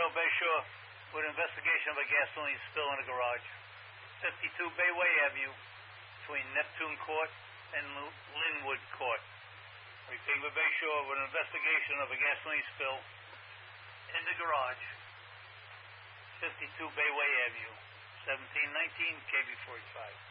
Bayshore with an investigation of a gasoline spill in a garage. 52 Bayway Avenue between Neptune Court and Linwood Court. Repeat, Bayshore with an investigation of a gasoline spill in the garage. 52 Bayway Avenue, 1719 KB45.